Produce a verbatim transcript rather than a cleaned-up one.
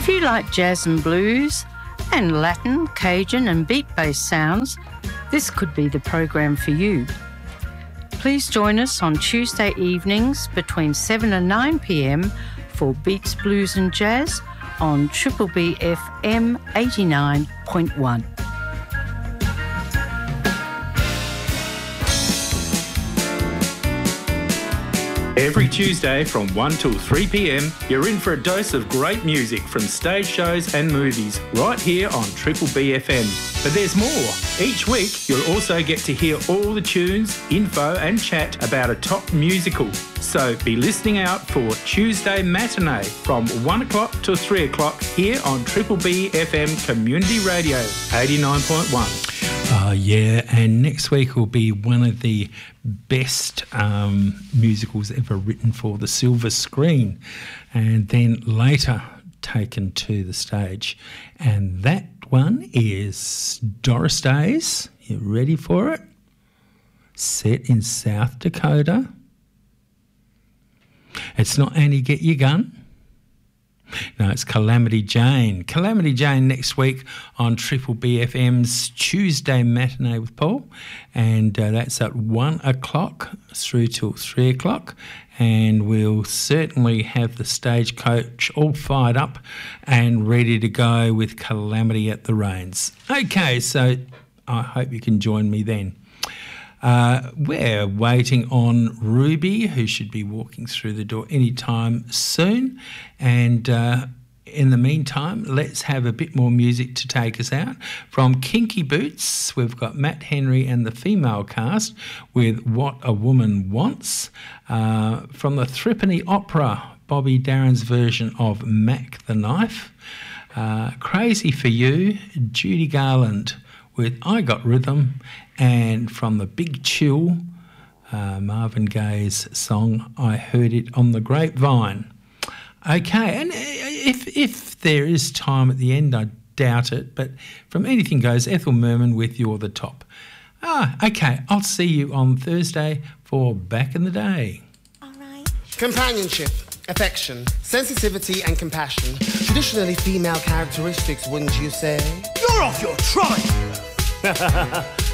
you like jazz and blues and Latin, Cajun and beat-based sounds, this could be the program for you. Please join us on Tuesday evenings between seven and nine p m for Beats, Blues and Jazz on Triple B F M eighty-nine point one. Every Tuesday from one till three p m, you're in for a dose of great music from stage shows and movies right here on Triple B F M. But there's more. Each week, you'll also get to hear all the tunes, info and chat about a top musical. So be listening out for Tuesday Matinee from one o'clock till three o'clock here on Triple B F M Community Radio eighty-nine point one. Oh, yeah, and next week will be one of the best um, musicals ever written for the silver screen, and then later taken to the stage. And that one is Doris Days. You ready for it? Set in South Dakota. It's not Annie Get Your Gun. No, it's Calamity Jane. Calamity Jane next week on Triple B F M's Tuesday Matinee with Paul. And uh, that's at one o'clock through till three o'clock. And we'll certainly have the stagecoach all fired up and ready to go with Calamity at the Reins. Okay, so I hope you can join me then. Uh, we're waiting on Ruby, who should be walking through the door anytime soon. And uh, in the meantime, let's have a bit more music to take us out. From Kinky Boots, we've got Matt Henry and the female cast with What a Woman Wants. Uh, from the Threepenny Opera, Bobby Darin's version of Mac the Knife. Uh, Crazy for You, Judy Garland with I Got Rhythm. And from the Big Chill, uh, Marvin Gaye's song, I Heard It on the Grapevine. Okay, and if if there is time at the end, I doubt it, but from Anything Goes, Ethel Merman with You're the Top. Ah, okay, I'll see you on Thursday for Back in the Day. All right. Companionship, affection, sensitivity and compassion. Traditionally female characteristics, wouldn't you say? You're off your trolley!